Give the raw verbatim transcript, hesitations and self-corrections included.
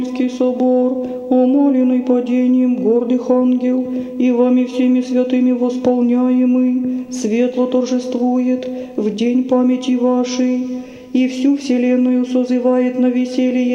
собор, умоленный падением гордых ангел и вами всеми святыми восполняемый, светло торжествует в день памяти вашей, и всю вселенную созывает на веселье